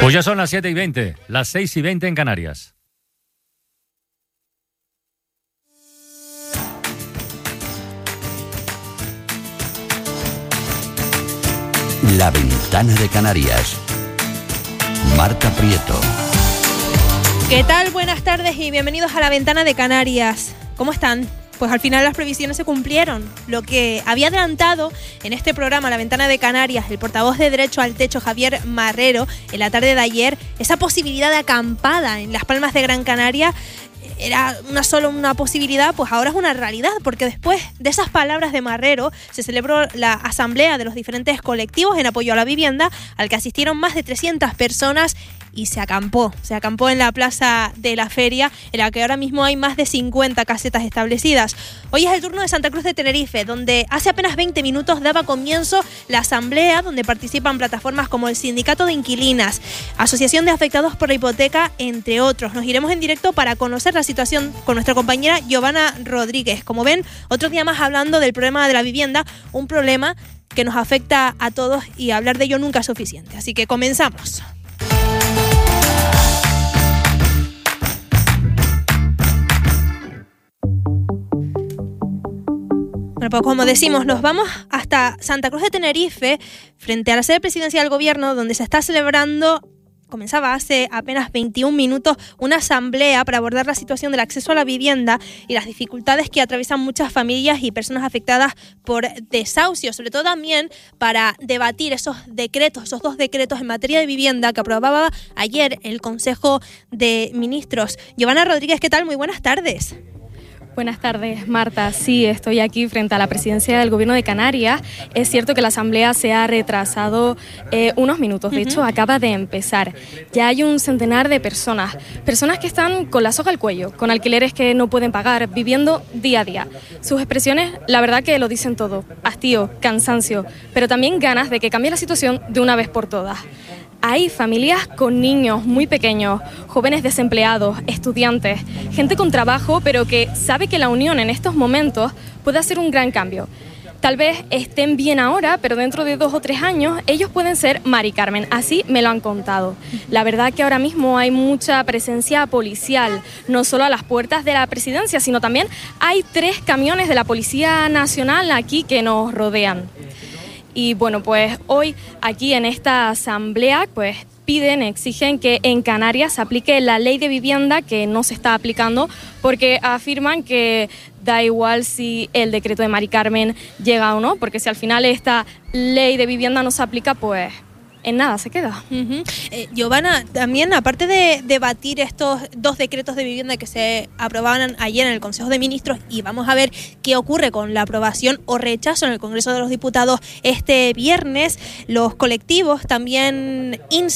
Pues ya son las 7:20, las 6:20 en Canarias. La Ventana de Canarias. Marta Prieto. ¿Qué tal? Buenas tardes y bienvenidos a La Ventana de Canarias. ¿Cómo están? Pues al final las previsiones se cumplieron. Lo que había adelantado en este programa La Ventana de Canarias el portavoz de Derecho al Techo, Javier Marrero, en la tarde de ayer, esa posibilidad de acampada en Las Palmas de Gran Canaria, era solo una posibilidad, pues ahora es una realidad, porque después de esas palabras de Marrero se celebró la asamblea de los diferentes colectivos en apoyo a la vivienda, al que asistieron más de 300 personas y se acampó en la plaza de la feria, en la que ahora mismo hay más de 50 casetas establecidas. Hoy es el turno de Santa Cruz de Tenerife, donde hace apenas 20 minutos daba comienzo la asamblea, donde participan plataformas como el Sindicato de Inquilinas, Asociación de Afectados por la Hipoteca, entre otros. Nos iremos en directo para conocer la situación con nuestra compañera Giovanna Rodríguez. Como ven, otro día más hablando del problema de la vivienda, un problema que nos afecta a todos y hablar de ello nunca es suficiente. Así que comenzamos. Bueno, pues como decimos, nos vamos hasta Santa Cruz de Tenerife, frente a la sede presidencial del gobierno, donde se está celebrando, comenzaba hace apenas 21 minutos, una asamblea para abordar la situación del acceso a la vivienda y las dificultades que atraviesan muchas familias y personas afectadas por desahucio, sobre todo también para debatir esos dos decretos en materia de vivienda que aprobaba ayer el Consejo de Ministros. Giovanna Rodríguez, ¿qué tal? Muy buenas tardes. Buenas tardes, Marta. Sí, estoy aquí frente a la presidencia del Gobierno de Canarias. Es cierto que la asamblea se ha retrasado unos minutos, de hecho acaba de empezar. Ya hay un centenar de personas que están con la soga al cuello, con alquileres que no pueden pagar, viviendo día a día. Sus expresiones, la verdad que lo dicen todo: hastío, cansancio, pero también ganas de que cambie la situación de una vez por todas. Hay familias con niños muy pequeños, jóvenes desempleados, estudiantes, gente con trabajo, pero que sabe que la unión en estos momentos puede hacer un gran cambio. Tal vez estén bien ahora, pero dentro de 2 o 3 años ellos pueden ser Mari Carmen, así me lo han contado. La verdad que ahora mismo hay mucha presencia policial, no solo a las puertas de la presidencia, sino también hay 3 camiones de la Policía Nacional aquí que nos rodean. Y bueno, pues hoy aquí en esta asamblea pues exigen que en Canarias se aplique la ley de vivienda, que no se está aplicando, porque afirman que da igual si el decreto de Mari Carmen llega o no, porque si al final esta ley de vivienda no se aplica, pues en nada se queda. Giovanna, también aparte de debatir estos 2 decretos de vivienda que se aprobaban ayer en el Consejo de Ministros, y vamos a ver qué ocurre con la aprobación o rechazo en el Congreso de los Diputados este viernes, los colectivos también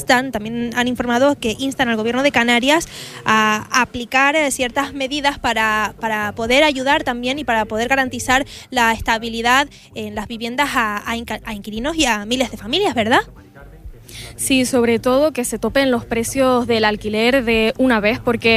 han informado que instan al Gobierno de Canarias a aplicar ciertas medidas para poder ayudar también y para poder garantizar la estabilidad en las viviendas a inquilinos y a miles de familias, ¿verdad? Sí, sobre todo que se topen los precios del alquiler de una vez, porque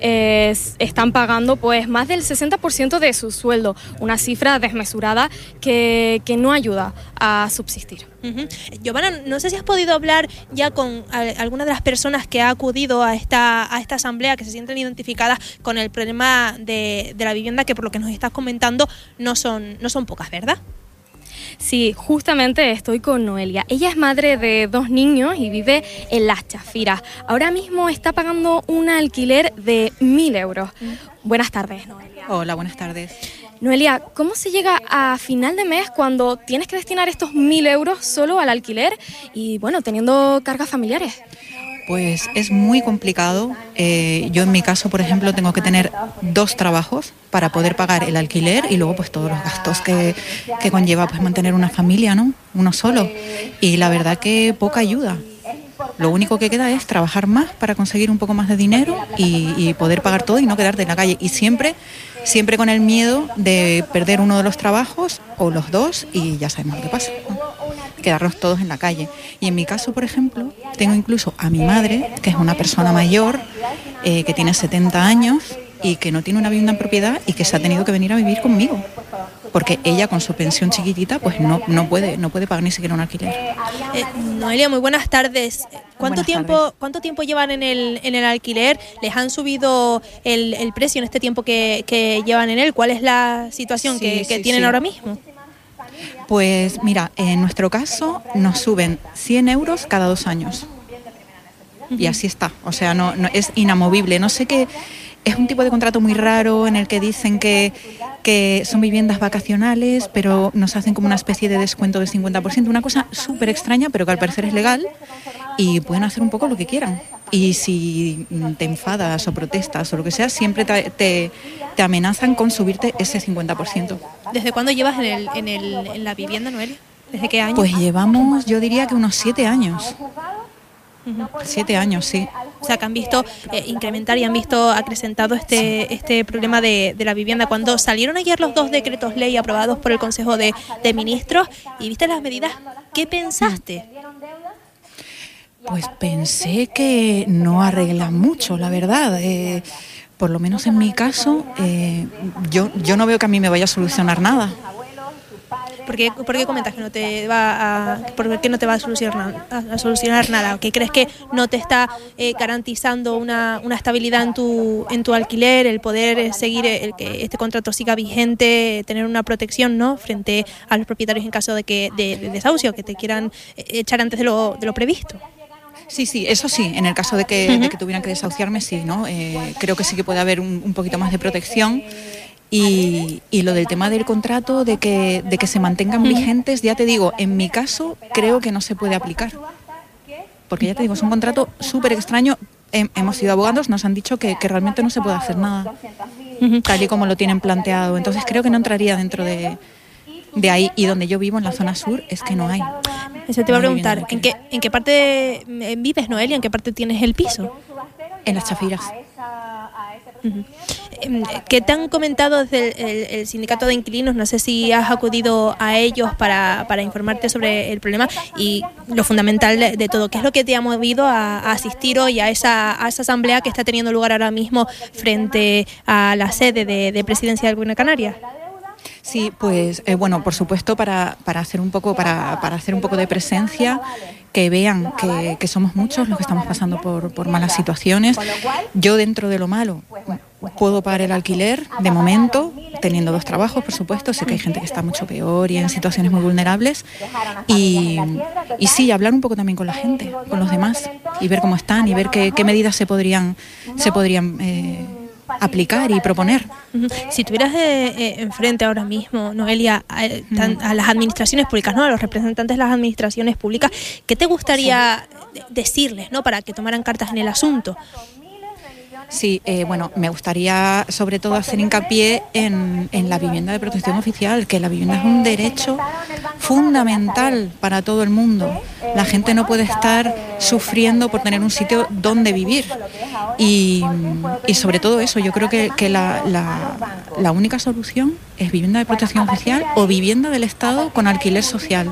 están pagando pues más del 60% de su sueldo, una cifra desmesurada que no ayuda a subsistir. Giovanna, no sé si has podido hablar ya con alguna de las personas que ha acudido a esta asamblea, que se sienten identificadas con el problema de la vivienda, que por lo que nos estás comentando no son pocas, ¿verdad? Sí, justamente estoy con Noelia. Ella es madre de 2 niños y vive en Las Chafiras. Ahora mismo está pagando un alquiler de 1.000 euros. Buenas tardes, Noelia. Hola, buenas tardes. Noelia, ¿cómo se llega a final de mes cuando tienes que destinar estos 1.000 euros solo al alquiler y, bueno, teniendo cargas familiares? Pues es muy complicado. Yo en mi caso, por ejemplo, tengo que tener 2 trabajos para poder pagar el alquiler y luego pues todos los gastos que conlleva pues mantener una familia, ¿no? Uno solo. Y la verdad que poca ayuda. Lo único que queda es trabajar más para conseguir un poco más de dinero y poder pagar todo y no quedarte en la calle. Y siempre con el miedo de perder uno de los trabajos o los 2 y ya sabemos lo que pasa, ¿no? Quedarnos todos en la calle. Y en mi caso, por ejemplo, tengo incluso a mi madre, que es una persona mayor, que tiene 70 años y que no tiene una vivienda en propiedad y que se ha tenido que venir a vivir conmigo. Porque ella con su pensión chiquitita pues no puede pagar ni siquiera un alquiler. Noelia, muy buenas tardes. ¿Cuánto tiempo llevan en el alquiler? ¿Les han subido el precio en este tiempo que llevan en él? ¿Cuál es la situación que tienen ahora mismo? Pues mira, en nuestro caso nos suben 100 euros cada 2 años. Y así está, o sea, no es inamovible. No sé qué, es un tipo de contrato muy raro en el que dicen que son viviendas vacacionales, pero nos hacen como una especie de descuento del 50%, una cosa súper extraña, pero que al parecer es legal y pueden hacer un poco lo que quieran. Y si te enfadas o protestas o lo que sea, siempre te amenazan con subirte ese 50%. ¿Desde cuándo llevas en la vivienda, Noelia? ¿Desde qué año? Pues llevamos, yo diría que unos 7 años. 7 años, sí. O sea, que han visto incrementar y han visto acrecentado este problema de la vivienda. Cuando salieron ayer los 2 decretos ley aprobados por el Consejo de Ministros y viste las medidas, ¿qué pensaste? Pues pensé que no arreglan mucho, la verdad. Por lo menos en mi caso, yo no veo que a mí me vaya a solucionar nada. ¿Por qué comentas que no te va a solucionar nada? ¿Qué crees que no te está garantizando una estabilidad en tu alquiler, el poder seguir, el que este contrato siga vigente, tener una protección, ¿no?, frente a los propietarios en caso de desahucio, que te quieran echar antes de lo previsto? Sí, eso sí, en el caso de que tuvieran que desahuciarme, sí, ¿no? Creo que sí que puede haber un poquito más de protección. Y lo del tema del contrato, de que se mantengan vigentes, ya te digo, en mi caso creo que no se puede aplicar. Porque ya te digo, es un contrato súper extraño. Hemos sido abogados, nos han dicho que realmente no se puede hacer nada, tal y como lo tienen planteado. Entonces creo que no entraría dentro de ahí. Y donde yo vivo, en la zona sur, es que no hay. Eso te iba a preguntar, ¿en qué parte vives, Noelia? ¿En qué parte tienes el piso? En Las Chafiras. ¿Qué te han comentado desde el sindicato de inquilinos? No sé si has acudido a ellos para informarte sobre el problema y lo fundamental de todo. ¿Qué es lo que te ha movido a asistir hoy a esa asamblea que está teniendo lugar ahora mismo frente a la sede de Presidencia del Gobierno de Canarias? Sí, pues bueno, por supuesto para hacer un poco de presencia, que vean que somos muchos los que estamos pasando por malas situaciones. Yo, dentro de lo malo, puedo pagar el alquiler de momento, teniendo 2 trabajos, por supuesto. Sé que hay gente que está mucho peor y en situaciones muy vulnerables. Y sí, hablar un poco también con la gente, con los demás, y ver cómo están y ver qué medidas se podrían aplicar y proponer. Si tuvieras enfrente ahora mismo, Noelia, a las administraciones públicas, ¿no?, a los representantes de las administraciones públicas, ¿qué te gustaría decirles, ¿no?, para que tomaran cartas en el asunto? Sí, bueno, me gustaría sobre todo hacer hincapié en la vivienda de protección oficial, que la vivienda es un derecho fundamental para todo el mundo. La gente no puede estar sufriendo por tener un sitio donde vivir. Y sobre todo eso, yo creo que la única solución es vivienda de protección oficial o vivienda del Estado con alquiler social.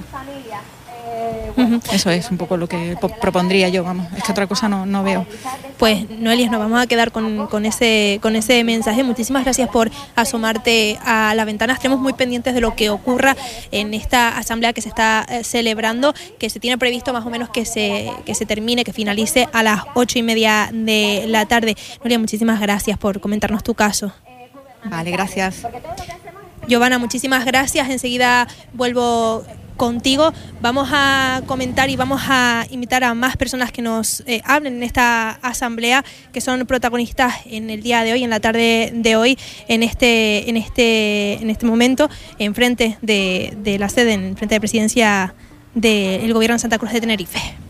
Eso es un poco lo que propondría yo, vamos, es que otra cosa no veo. Pues Noelia, nos vamos a quedar con ese mensaje. Muchísimas gracias por asomarte a la ventana. Estaremos muy pendientes de lo que ocurra en esta asamblea que se está celebrando, que se tiene previsto más o menos que se termine, que finalice a las 8:30 de la tarde. Noelia, muchísimas gracias por comentarnos tu caso. Vale, gracias. Giovanna, muchísimas gracias. Enseguida vuelvo contigo. Vamos a comentar y vamos a invitar a más personas que nos hablen en esta asamblea, que son protagonistas en el día de hoy, en la tarde de hoy, en este momento, enfrente de la sede, en frente de Presidencia del Gobierno de Santa Cruz de Tenerife.